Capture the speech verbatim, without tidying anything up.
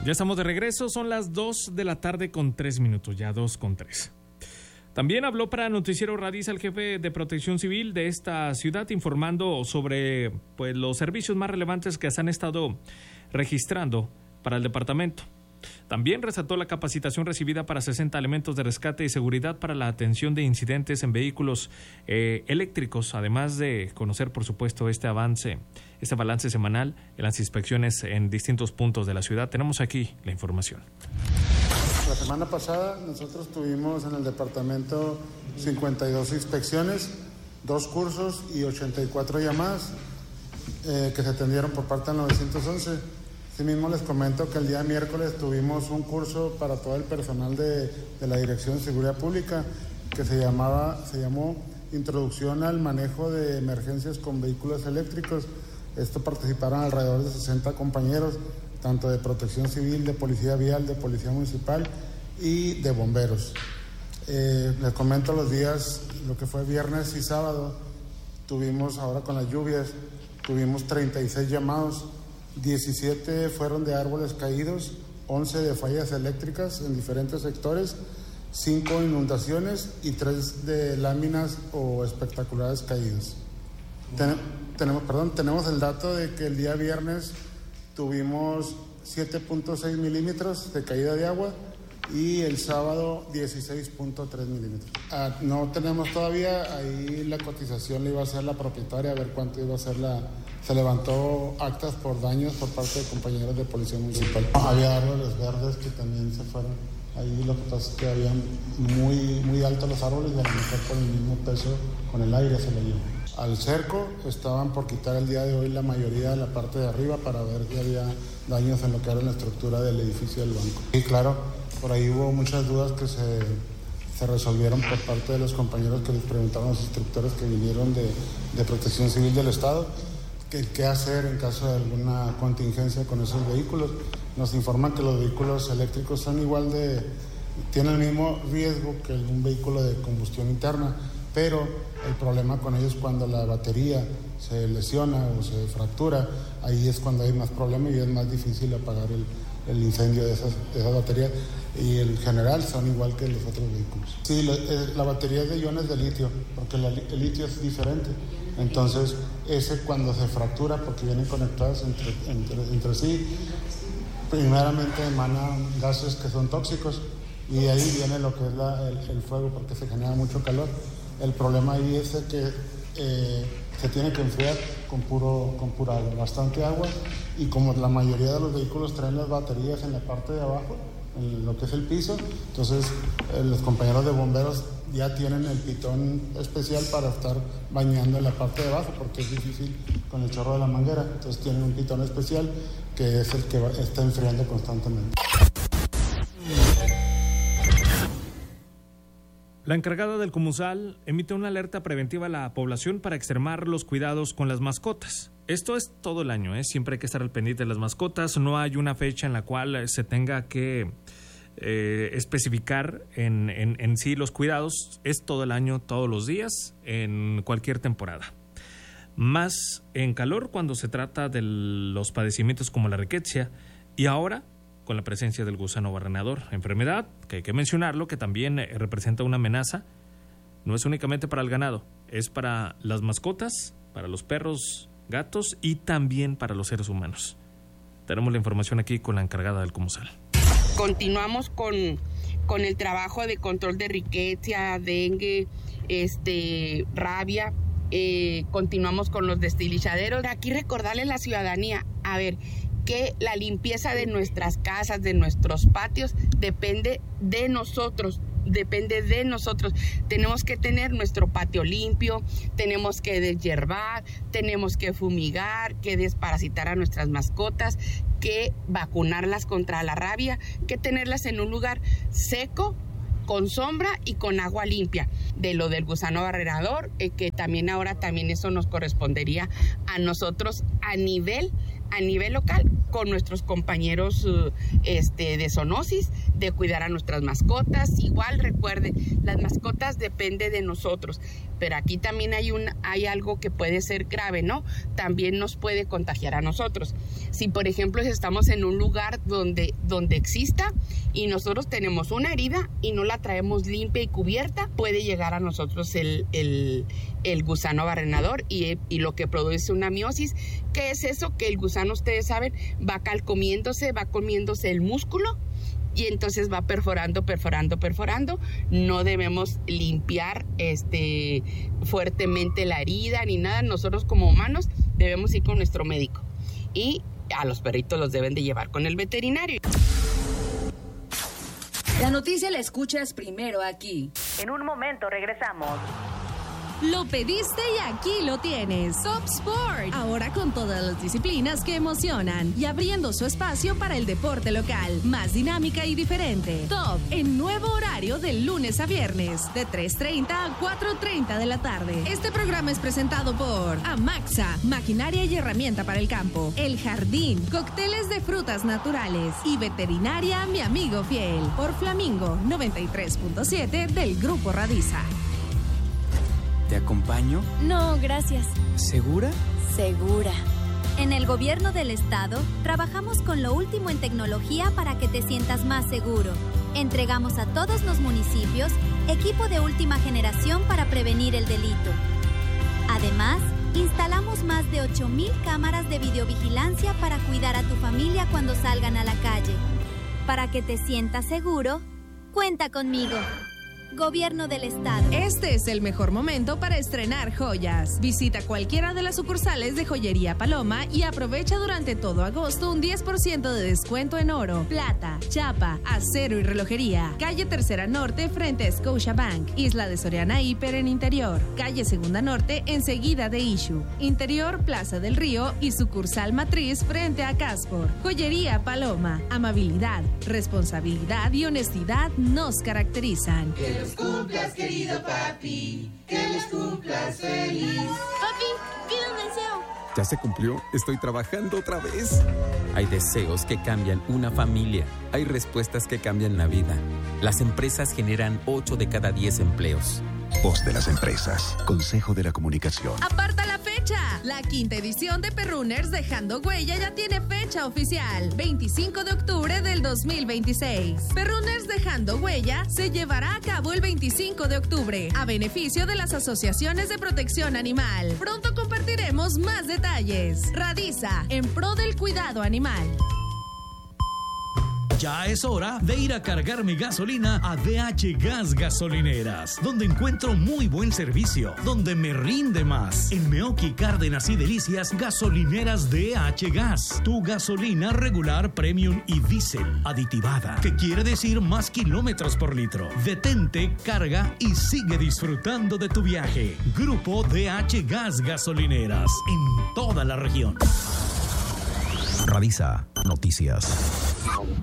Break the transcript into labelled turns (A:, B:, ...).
A: Ya estamos de regreso, son las dos de la tarde con tres minutos, ya dos con tres. También habló para Noticiero Radiza el jefe de Protección Civil de esta ciudad, informando sobre pues, los servicios más relevantes que se han estado registrando para el departamento. También resaltó la capacitación recibida para sesenta elementos de rescate y seguridad para la atención de incidentes en vehículos eh, eléctricos, además de conocer, por supuesto, este avance, este balance semanal en las inspecciones en distintos puntos de la ciudad. Tenemos aquí la información.
B: La semana pasada nosotros tuvimos en el departamento cincuenta y dos inspecciones, dos cursos y ochenta y cuatro llamadas eh, que se atendieron por parte del nueve once. Asimismo les comento que el día miércoles tuvimos un curso para todo el personal de, de la Dirección de Seguridad Pública que se llamaba, se llamó Introducción al manejo de emergencias con vehículos eléctricos. Esto participaron alrededor de sesenta compañeros, tanto de Protección Civil, de Policía Vial, de Policía Municipal y de Bomberos. Eh, les comento los días, lo que fue viernes y sábado, tuvimos ahora con las lluvias, tuvimos treinta y seis llamados, diecisiete fueron de árboles caídos, once de fallas eléctricas en diferentes sectores, cinco inundaciones y tres de láminas o espectaculares caídos. Ten, tenemos, perdón, tenemos el dato de que el día viernes tuvimos siete punto seis milímetros de caída de agua y el sábado dieciséis punto tres milímetros. Ah, no tenemos todavía, ahí la cotización le iba a hacer la propietaria, a ver cuánto iba a ser la... Se levantó actas por daños por parte de compañeros de Policía Municipal. Había árboles verdes que también se fueron. Ahí lo que pasa es que habían muy, muy altos los árboles y a lo mejor por el mismo peso con el aire se lo llevó. Al cerco estaban por quitar el día de hoy la mayoría de la parte de arriba para ver si había daños en lo que era la estructura del edificio del banco. Y claro, por ahí hubo muchas dudas que se, se resolvieron por parte de los compañeros que les preguntaron a los instructores que vinieron de, de Protección Civil del Estado. ¿Qué hacer en caso de alguna contingencia con esos vehículos? Nos informan que los vehículos eléctricos son igual de... tienen el mismo riesgo que un vehículo de combustión interna, pero el problema con ellos es cuando la batería se lesiona o se fractura, ahí es cuando hay más problema y es más difícil apagar el, el incendio de esas, de esas baterías, y en general son igual que los otros vehículos. Sí, la, la batería es de iones de litio, porque la, el litio es diferente. Entonces, ese cuando se fractura, porque vienen conectadas entre, entre, entre sí, primeramente emanan gases que son tóxicos y de ahí viene lo que es la, el, el fuego, porque se genera mucho calor. El problema ahí es que eh, se tiene que enfriar con, puro, con pura agua, bastante agua, y como la mayoría de los vehículos traen las baterías en la parte de abajo, en lo que es el piso, entonces eh, los compañeros de bomberos ya tienen el pitón especial para estar bañando en la parte de abajo, porque es difícil con el chorro de la manguera. Entonces tienen un pitón especial que es el que va, está enfriando constantemente.
A: La encargada del Comusal emite una alerta preventiva a la población para extremar los cuidados con las mascotas. Esto es todo el año, ¿eh? Siempre hay que estar al pendiente de las mascotas. No hay una fecha en la cual se tenga que eh, especificar en, en, en sí los cuidados. Es todo el año, todos los días, en cualquier temporada. Más en calor cuando se trata de los padecimientos como la riqueza, y ahora con la presencia del gusano barrenador, enfermedad que hay que mencionarlo, que también eh, representa una amenaza. No es únicamente para el ganado, es para las mascotas, para los perros, gatos y también para los seres humanos. Tenemos la información aquí con la encargada del Comusal.
C: Continuamos con, con el trabajo de control de riqueza, dengue, este, rabia. Eh, continuamos con los destilizaderos. Aquí recordarle a la ciudadanía, a ver, que la limpieza de nuestras casas, de nuestros patios, depende de nosotros, depende de nosotros. Tenemos que tener nuestro patio limpio, tenemos que deshiervar, tenemos que fumigar, que desparasitar a nuestras mascotas, que vacunarlas contra la rabia, que tenerlas en un lugar seco, con sombra y con agua limpia. De lo del gusano barrenador, eh, que también ahora también eso nos correspondería a nosotros a nivel a nivel local, con nuestros compañeros uh, este, de zoonosis, de cuidar a nuestras mascotas. Igual recuerde, las mascotas dependen de nosotros. pero aquí también hay, un, hay algo que puede ser grave, ¿no? También nos puede contagiar a nosotros. Si, por ejemplo, estamos en un lugar donde, donde exista y nosotros tenemos una herida y no la traemos limpia y cubierta, puede llegar a nosotros el, el, el gusano barrenador y, y lo que produce una miosis. ¿Qué es eso? Que el gusano, ustedes saben, va calcomiéndose, va comiéndose el músculo y entonces va perforando, perforando, perforando. No debemos limpiar este, fuertemente la herida ni nada. Nosotros como humanos debemos ir con nuestro médico y a los perritos los deben de llevar con el veterinario.
D: La noticia la escuchas primero aquí.
E: En un momento regresamos.
F: Lo pediste y aquí lo tienes. Top Sport. Ahora con todas las disciplinas que emocionan y abriendo su espacio para el deporte local. Más dinámica y diferente. Top en nuevo horario de lunes a viernes. De tres treinta a cuatro treinta de la tarde. Este programa es presentado por Amaxa. Maquinaria y herramienta para el campo. El Jardín. Cócteles de frutas naturales. Y Veterinaria Mi Amigo Fiel. Por Flamingo noventa y tres punto siete del Grupo Radiza.
G: ¿Te acompaño?
H: No, gracias.
G: ¿Segura?
H: Segura. En el gobierno del estado, trabajamos con lo último en tecnología para que te sientas más seguro. Entregamos a todos los municipios equipo de última generación para prevenir el delito. Además, instalamos más de ocho mil cámaras de videovigilancia para cuidar a tu familia cuando salgan a la calle. Para que te sientas seguro, cuenta conmigo. Gobierno del Estado.
F: Este es el mejor momento para estrenar joyas. Visita cualquiera de las sucursales de Joyería Paloma y aprovecha durante todo agosto un diez por ciento de descuento en oro, plata, chapa, acero y relojería. Calle Tercera Norte frente a Scotiabank. Isla de Soriana Hiper en Interior. Calle Segunda Norte enseguida de Issue. Interior Plaza del Río y sucursal matriz frente a Caspor. Joyería Paloma. Amabilidad, responsabilidad y honestidad nos caracterizan.
I: Que los cumplas, querido papi, que los cumplas feliz.
J: Papi, pido un deseo.
G: ¿Ya se cumplió? Estoy trabajando otra vez. Hay deseos que cambian una familia. Hay respuestas que cambian la vida. Las empresas generan ocho de cada diez empleos.
K: Voz de las empresas. Consejo de la Comunicación.
F: ¡Aparta la fecha! La quinta edición de Perrunners Dejando Huella ya tiene fecha oficial. veinticinco de octubre del dos mil veintiséis. Perrunners Dejando Huella se llevará a cabo el veinticinco de octubre a beneficio de las asociaciones de protección animal. Pronto compartiremos más detalles. Radiza, en pro del cuidado animal.
L: Ya es hora de ir a cargar mi gasolina a D H Gas Gasolineras, donde encuentro muy buen servicio, donde me rinde más. En Meoqui, Cárdenas y Delicias, gasolineras D H Gas. Tu gasolina regular, premium y diésel aditivada, que quiere decir más kilómetros por litro. Detente, carga y sigue disfrutando de tu viaje. Grupo D H Gas Gasolineras, en toda la región.
K: Radiza Noticias.